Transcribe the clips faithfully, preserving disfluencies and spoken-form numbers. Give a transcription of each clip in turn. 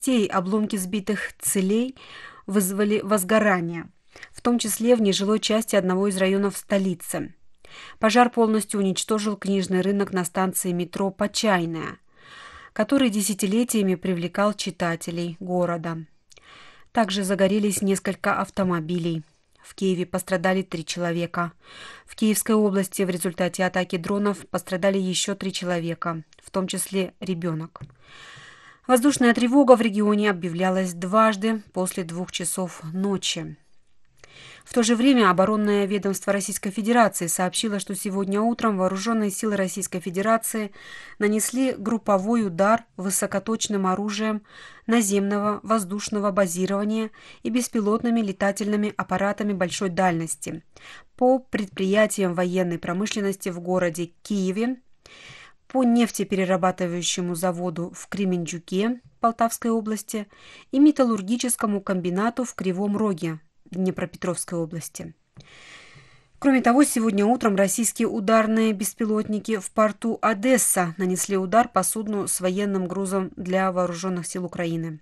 обломки сбитых целей вызвали возгорание, в том числе в нежилой части одного из районов столицы. Пожар полностью уничтожил книжный рынок на станции метро «Почайная», который десятилетиями привлекал читателей города. Также загорелись несколько автомобилей. В Киеве пострадали три человека. В Киевской области в результате атаки дронов пострадали еще три человека, в том числе ребенок. Воздушная тревога в регионе объявлялась дважды после двух часов ночи. В то же время оборонное ведомство Российской Федерации сообщило, что сегодня утром вооруженные силы Российской Федерации нанесли групповой удар высокоточным оружием наземного воздушного базирования и беспилотными летательными аппаратами большой дальности по предприятиям военной промышленности в городе Киеве, по нефтеперерабатывающему заводу в Кременчуге Полтавской области и металлургическому комбинату в Кривом Роге Днепропетровской области. Кроме того, сегодня утром российские ударные беспилотники в порту Одесса нанесли удар по судну с военным грузом для вооруженных сил Украины.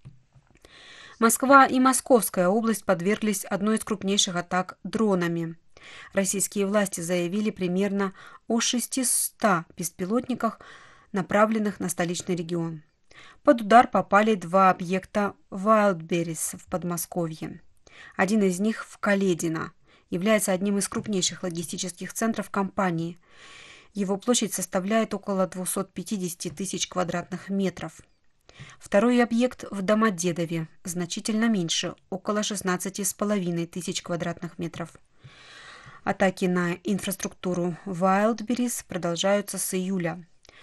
Москва и Московская область подверглись одной из крупнейших атак дронами. Российские власти заявили примерно о шестистах беспилотниках, направленных на столичный регион. Под удар попали два объекта Wildberries в Подмосковье. Один из них в Каледино, является одним из крупнейших логистических центров компании. Его площадь составляет около двухсот пятидесяти тысяч квадратных метров. Второй объект в Домодедове, значительно меньше, около шестнадцати с половиной тысяч квадратных метров. Атаки на инфраструктуру Wildberries продолжаются с июля.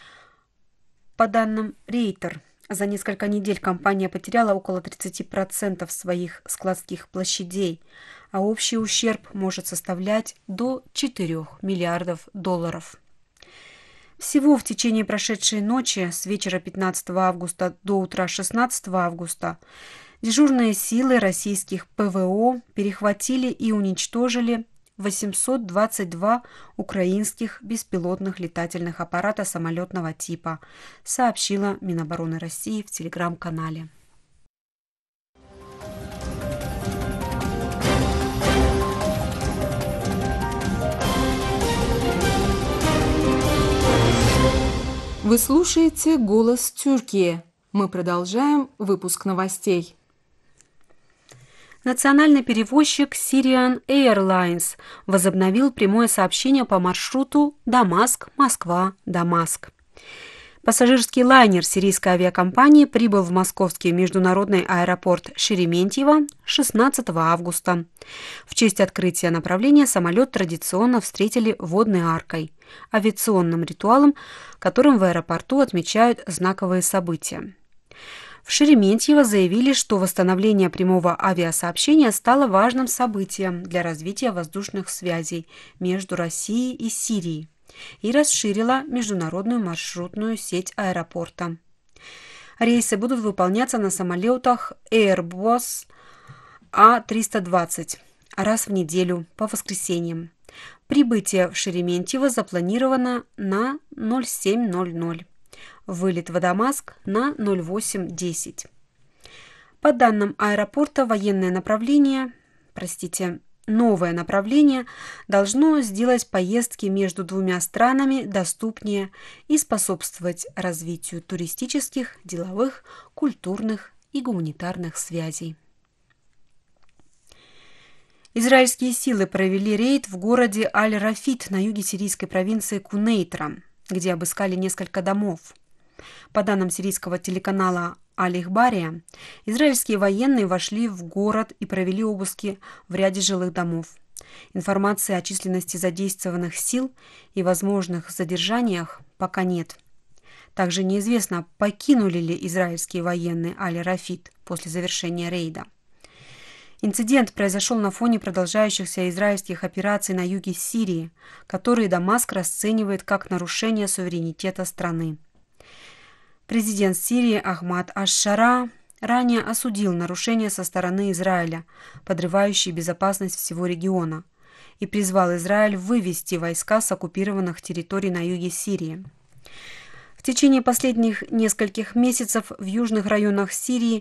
По данным Рейтер, за несколько недель компания потеряла около тридцати процентов своих складских площадей, а общий ущерб может составлять до четырёх миллиардов долларов. Всего в течение прошедшей ночи с вечера пятнадцатого августа до утра шестнадцатого августа дежурные силы российских ПВО перехватили и уничтожили восемьсот двадцать два украинских беспилотных летательных аппарата самолетного типа, сообщила Минобороны России в телеграм-канале. Вы слушаете «Голос Тюркии». Мы продолжаем выпуск новостей. Национальный перевозчик Syrian Airlines возобновил прямое сообщение по маршруту Дамаск-Москва-Дамаск. Пассажирский лайнер сирийской авиакомпании прибыл в московский международный аэропорт Шереметьево шестнадцатого августа. В честь открытия направления самолет традиционно встретили водной аркой, авиационным ритуалом, которым в аэропорту отмечают знаковые события. В Шереметьево заявили, что восстановление прямого авиасообщения стало важным событием для развития воздушных связей между Россией и Сирией и расширило международную маршрутную сеть аэропорта. Рейсы будут выполняться на самолетах Airbus А триста двадцать раз в неделю по воскресеньям. Прибытие в Шереметьево запланировано на ноль семь ноль ноль. Вылет в Дамаск на ноль восемь десять. По данным аэропорта, военное направление, простите, новое направление должно сделать поездки между двумя странами доступнее и способствовать развитию туристических, деловых, культурных и гуманитарных связей. Израильские силы провели рейд в городе Аль-Рафид на юге сирийской провинции Кунейтра, где обыскали несколько домов. По данным сирийского телеканала Аль-Ихбария, израильские военные вошли в город и провели обыски в ряде жилых домов. Информации о численности задействованных сил и возможных задержаниях пока нет. Также неизвестно, покинули ли израильские военные Аль-Рафид после завершения рейда. Инцидент произошел на фоне продолжающихся израильских операций на юге Сирии, которые Дамаск расценивает как нарушение суверенитета страны. Президент Сирии Ахмад аш-Шара ранее осудил нарушения со стороны Израиля, подрывающие безопасность всего региона, и призвал Израиль вывести войска с оккупированных территорий на юге Сирии. В течение последних нескольких месяцев в южных районах Сирии